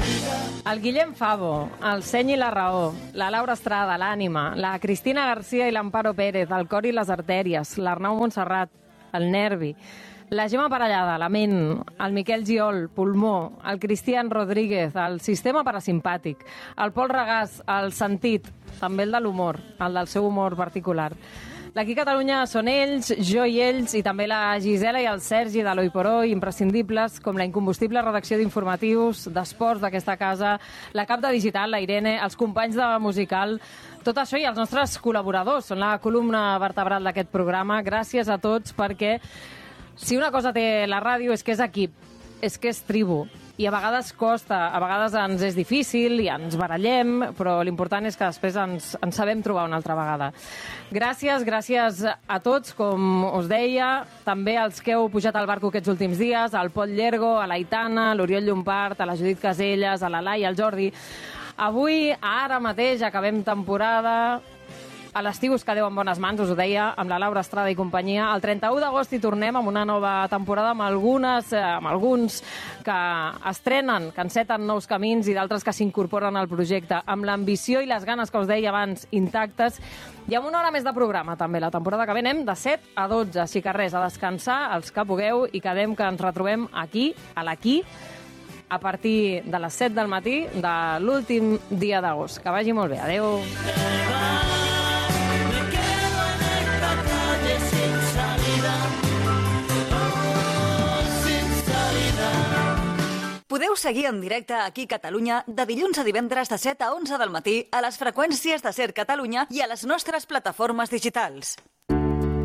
El Guillem Favo, el Seny i la Raó, la Laura Estrada, l'Ànima, la Cristina García i l'Amparo Pérez, el Cor i les Artèries, l'Arnau Montserrat, el Nervi, la Gemma Parellada, la Ment, el Miquel Giol, Pulmó, el Cristian Rodríguez, el Sistema Parasimpàtic, el Pol Regàs, el Sentit, també el de l'humor, el del seu humor particular. L'Aquí Catalunya són ells, jo i ells, i també la Gisela i el Sergi de l'Oi por Hoy, imprescindibles, com la incombustible redacció d'informatius, d'esports d'aquesta casa, la cap de digital, la Irene, els companys de musical, tot això i els nostres col·laboradors, són la columna vertebral d'aquest programa. Gràcies a tots, perquè si una cosa té la ràdio és que és equip, és que és tribu. I a vegades costa, a vegades ens és difícil i ens barallem, però l'important és que després ens sabem trobar una altra vegada. Gràcies a tots, com us deia, també als que heu pujat al barco aquests últims dies, al Pol Llergo, a l'Aitana, a l'Oriol Llompart, a la Judit Caselles, a la Laia, al Jordi. Avui, ara mateix, acabem temporada. A l'estiu us quedeu en bones mans, us ho deia, amb la Laura Estrada i companyia. El 31 d'agost hi tornem amb una nova temporada amb alguns que estrenen, que enceten nous camins i d'altres que s'incorporen al projecte, amb l'ambició i les ganes que us deia abans intactes, i amb una hora més de programa també. La temporada que ve anem de 7 a 12, així que res, a descansar els que pugueu i quedem que ens retrobem aquí, a l'Aquí, a partir de les 7 del matí de l'últim dia d'agost. Que vagi molt bé. Adéu. Podeu seguir en directe aquí a Catalunya de dilluns a divendres de 7 a 11 del matí a les freqüències de Ser Catalunya i a les nostres plataformes digitals.